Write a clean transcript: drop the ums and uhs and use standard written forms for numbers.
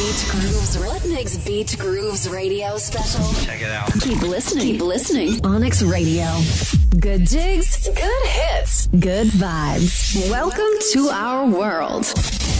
Beat Grooves. What makes Beat Grooves Radio special? Check it out. Keep listening. Keep listening. Onyx Radio. Good jigs. Good hits. Good vibes. Welcome to our world.